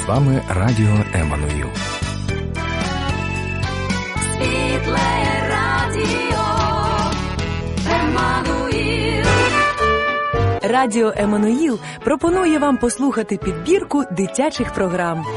З вами Радіо Еммануїл. Світле радіо Еммануїл. Радіо Еммануїл пропонує вам послухати підбірку дитячих програм.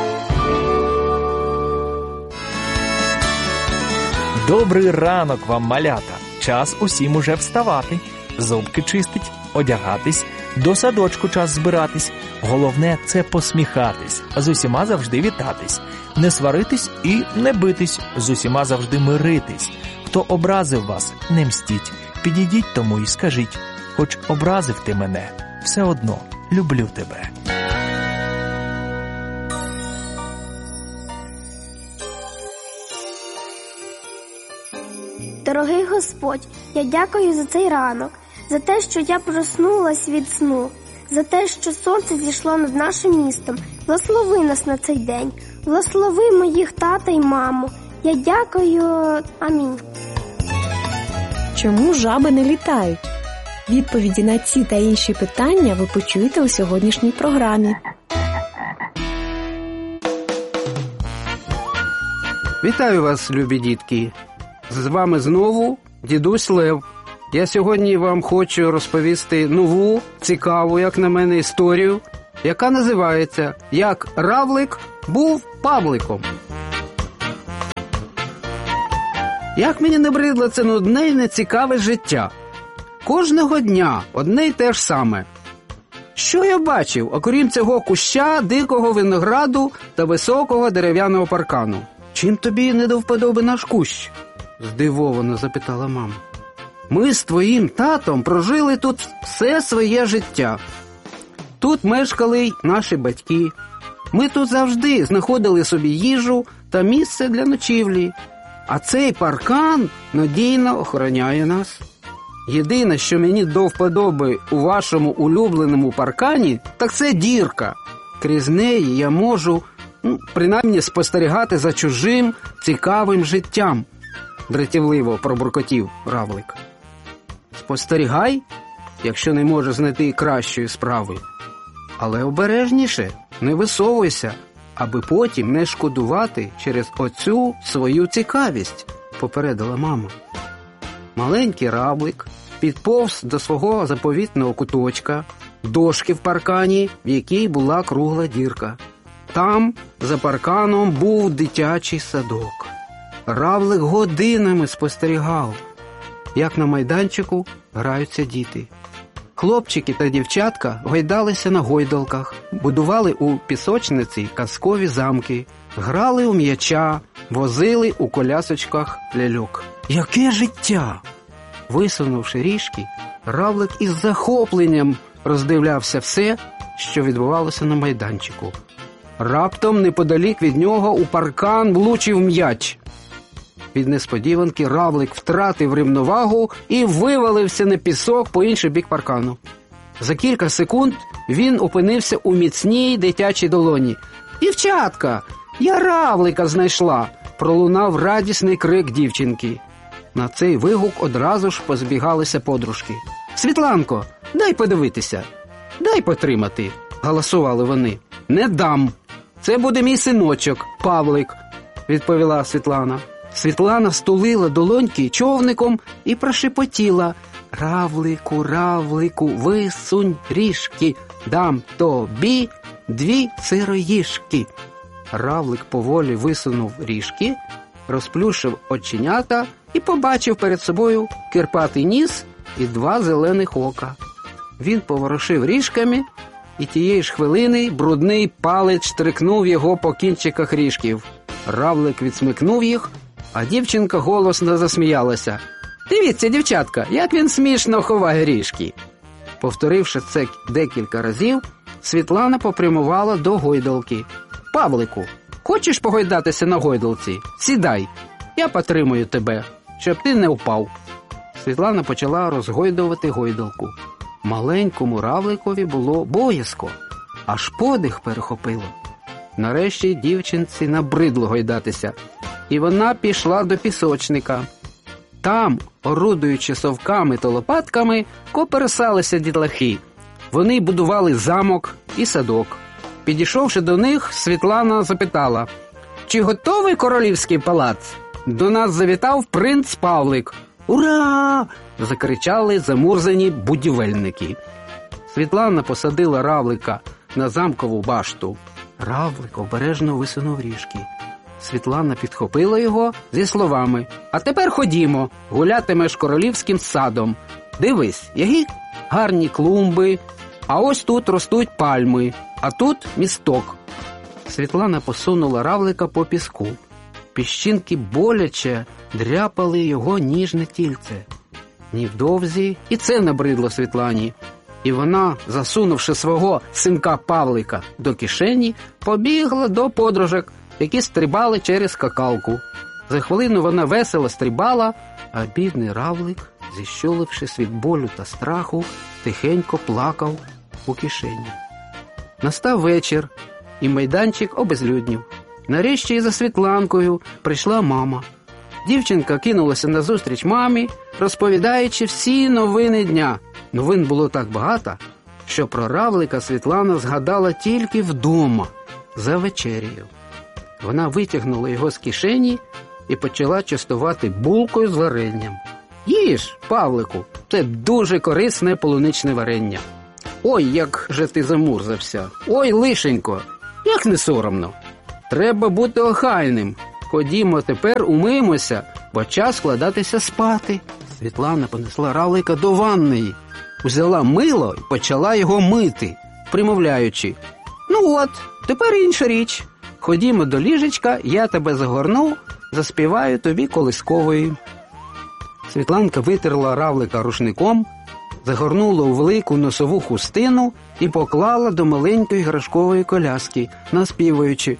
Добрий ранок вам, малята! Час усім уже вставати, зубки чистить, одягатись, до садочку час збиратись. Головне – це посміхатись, з усіма завжди вітатись, не сваритись і не битись, з усіма завжди миритись. Хто образив вас, не мстіть, підійдіть тому і скажіть, хоч образив ти мене, все одно люблю тебе. Дорогий Господь, я дякую за цей ранок, за те, що я проснулась від сну, за те, що сонце зійшло над нашим містом. Благослови нас на цей день, благослови моїх тата й маму. Я дякую. Амінь. Чому жаби не літають? Відповіді на ці та інші питання ви почуєте у сьогоднішній програмі. Вітаю вас, любі дітки! З вами знову дідусь Лев. Я сьогодні вам хочу розповісти нову, цікаву, як на мене, історію, яка називається «Як равлик був павликом». Як мені набридло це нудне і нецікаве життя. Кожного дня одне й те ж саме. Що я бачив, окрім цього куща, дикого винограду та високого дерев'яного паркану? Чим тобі не до вподоби наш кущ? Здивовано запитала мама. Ми з твоїм татом прожили тут все своє життя. Тут мешкали й наші батьки. Ми тут завжди знаходили собі їжу та місце для ночівлі. А цей паркан надійно охороняє нас. Єдине, що мені до вподоби у вашому улюбленому паркані, так це дірка. Крізь неї я можу, принаймні, спостерігати за чужим цікавим життям. Дратівливо пробуркотів равлик. Спостерігай, якщо не можеш знайти кращої справи. Але обережніше, не висовуйся, аби потім не шкодувати через оцю свою цікавість, попередила мама. Маленький равлик підповз до свого заповітного куточка, дошки в паркані, в якій була кругла дірка. Там, за парканом, був дитячий садок. Равлик годинами спостерігав, як на майданчику граються діти. Хлопчики та дівчатка гойдалися на гойдалках, будували у пісочниці казкові замки, грали у м'яча, возили у колясочках ляльок. Яке життя! Висунувши ріжки, равлик із захопленням роздивлявся все, що відбувалося на майданчику. Раптом неподалік від нього у паркан влучив м'яч. Від несподіванки равлик втратив рівновагу і вивалився на пісок по інший бік паркану. За кілька секунд він опинився у міцній дитячій долоні. «Дівчатка, я равлика знайшла!» – пролунав радісний крик дівчинки. На цей вигук одразу ж позбігалися подружки. «Світланко, дай подивитися, дай потримати!» – галасували вони. «Не дам! Це буде мій синочок, Павлик!» – відповіла Світлана. Світлана стулила долоньки човником і прошепотіла: «Равлику, равлику, висунь ріжки, дам тобі 2 сироїжки». Равлик поволі висунув ріжки, розплющив оченята і побачив перед собою кирпатий ніс і 2 зелених ока. Він поворушив ріжками, і тієї ж хвилини брудний палець штрикнув його по кінчиках ріжків. Равлик відсмикнув їх, а дівчинка голосно засміялася. «Дивіться, дівчатка, як він смішно ховає ріжки!» Повторивши це декілька разів, Світлана попрямувала до гойдалки. «Павлику, хочеш погойдатися на гойдалці? Сідай, я потримую тебе, щоб ти не впав». Світлана почала розгойдувати гойдалку. Маленькому равликові було боязко, аж подих перехопило. Нарешті дівчинці набридло гойдатися, і вона пішла до пісочника. Там, орудуючи совками та лопатками, коперсалися дітлахи. Вони будували замок і садок. Підійшовши до них, Світлана запитала: «Чи готовий королівський палац? До нас завітав принц Павлик». «Ура!» – закричали замурзані будівельники. Світлана посадила Равлика на замкову башту. Равлик обережно висунув ріжки. Світлана підхопила його зі словами: «А тепер ходімо, гулятимеш королівським садом. Дивись, які гарні клумби, а ось тут ростуть пальми, а тут місток». Світлана посунула Равлика по піску. Піщинки боляче дряпали його ніжне тільце. Невдовзі і це набридло Світлані. І вона, засунувши свого синка Павлика до кишені, побігла до подружок, які стрибали через скакалку. За хвилину вона весело стрибала, а бідний Равлик, зіщулившись від болю та страху, тихенько плакав у кишені. Настав вечір, і майданчик обезлюднів. Нарешті і за Світланкою прийшла мама. Дівчинка кинулася назустріч мамі, розповідаючи всі новини дня. Новин було так багато, що про Равлика Світлана згадала тільки вдома, за вечерею. Вона витягнула його з кишені і почала частувати булкою з варенням. «Їж, Павлику, це дуже корисне полуничне варення. Ой, як же ти замурзався! Ой, лишенько, як не соромно! Треба бути охайним. Ходімо тепер умиємося, бо час складатися спати». Світлана понесла Равлика до ванної, взяла мило і почала його мити, примовляючи: «Ну от, тепер інша річ. Ходімо до ліжечка, я тебе загорну, заспіваю тобі колискової». Світланка витерла Равлика рушником, загорнула у велику носову хустину і поклала до маленької іграшкової коляски, наспівуючи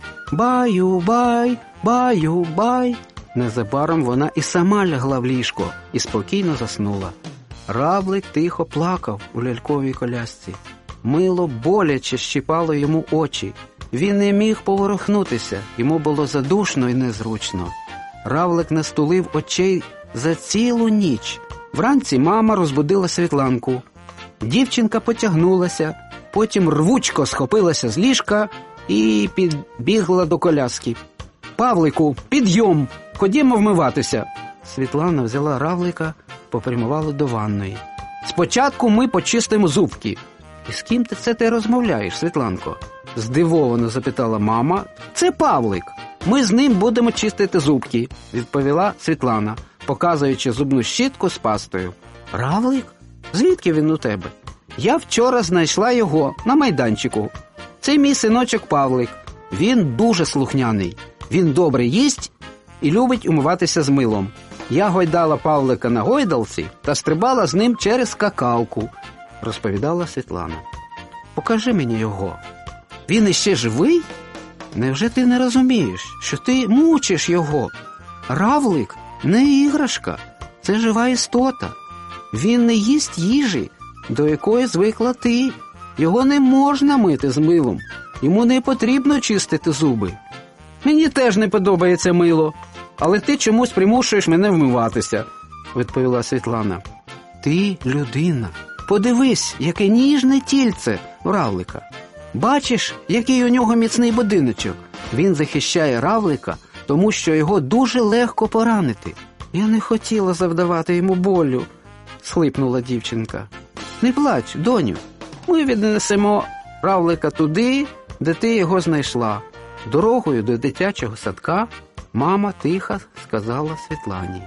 «Баю-бай, баю-бай». Незабаром вона і сама лягла в ліжко і спокійно заснула. Равлик тихо плакав у ляльковій колясці. Мило боляче щіпало йому очі. Він не міг поворухнутися, йому було задушно і незручно. Равлик не стулив очей за цілу ніч. Вранці мама розбудила Світланку. Дівчинка потягнулася, потім рвучко схопилася з ліжка і підбігла до коляски. «Павлику, підйом! Ходімо вмиватися!» Світлана взяла Равлика, попрямувала до ванної. «Спочатку ми почистимо зубки». «І з ким ти розмовляєш, Світланко?» Здивовано запитала мама. «Це Павлик. Ми з ним будемо чистити зубки», відповіла Світлана, показуючи зубну щітку з пастою. «Равлик? Звідки він у тебе?» «Я вчора знайшла його на майданчику. Це мій синочок Павлик. Він дуже слухняний. Він добре їсть і любить умиватися з милом. Я гойдала Павлика на гойдалці та стрибала з ним через скакалку», розповідала Світлана. «Покажи мені його. Він іще живий? Невже ти не розумієш, що ти мучиш його? Равлик не іграшка, це жива істота. Він не їсть їжі, до якої звикла ти. Його не можна мити з милом. Йому не потрібно чистити зуби. Мені теж не подобається мило, але ти чомусь примушуєш мене вмиватися», відповіла Світлана. «Ти людина. Подивись, яке ніжне тільце у Равлика. Бачиш, який у нього міцний будиночок? Він захищає Равлика, тому що його дуже легко поранити. Я не хотіла завдавати йому болю», схлипнула дівчинка. «Не плач, доню. Ми віднесемо Равлика туди, де ти його знайшла». Дорогою до дитячого садка мама тихо сказала Світлані: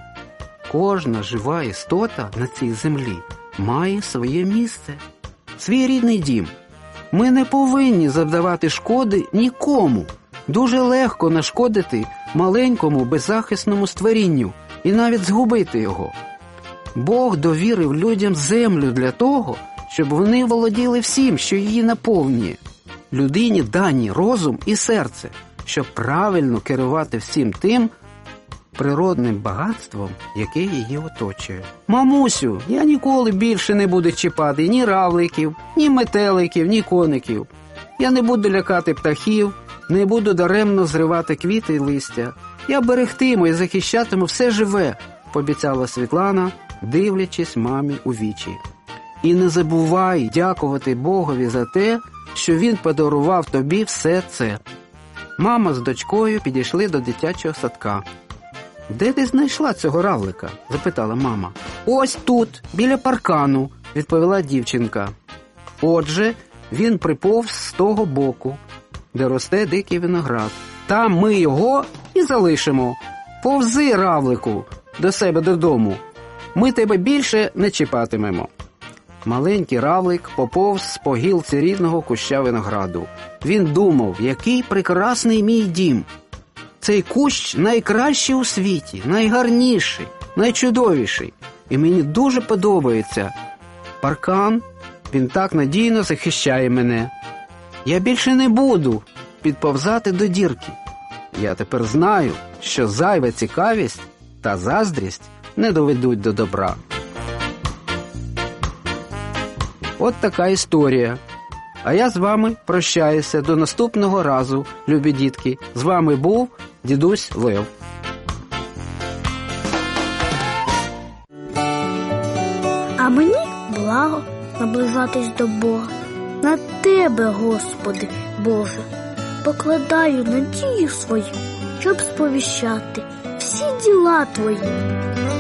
«Кожна жива істота на цій землі має своє місце, свій рідний дім. Ми не повинні завдавати шкоди нікому. Дуже легко нашкодити маленькому беззахисному створінню і навіть згубити його. Бог довірив людям землю для того, щоб вони володіли всім, що її наповнює. Людині дані розум і серце, щоб правильно керувати всім тим природним багатством, яке її оточує. Мамусю, я ніколи більше не буду чіпати ні равликів, ні метеликів, ні коників. Я не буду лякати птахів, не буду даремно зривати квіти й листя. Я берегтиму і захищатиму все живе», – пообіцяла Світлана, дивлячись мамі у вічі. «І не забувай дякувати Богові за те, що він подарував тобі все це. Мама з дочкою підійшли до дитячого садка. «Де ти знайшла цього равлика?» – запитала мама. «Ось тут, біля паркану», – відповіла дівчинка. Отже, він приповз з того боку, де росте дикий виноград. Там ми його і залишимо. Повзи, равлику, до себе додому. Ми тебе більше не чіпатимемо. Маленький равлик поповз з по гілці рідного куща винограду. Він думав, який прекрасний мій дім. Цей кущ найкращий у світі, найгарніший, найчудовіший. І мені дуже подобається. Паркан, він так надійно захищає мене. Я більше не буду підповзати до дірки. Я тепер знаю, що зайва цікавість та заздрість не доведуть до добра. От така історія. А я з вами прощаюся до наступного разу, любі дітки. З вами був дідусь Лев. А мені благо наближатись до Бога. На Тебе, Господи, Боже, покладаю надію свою, щоб сповіщати всі діла Твої.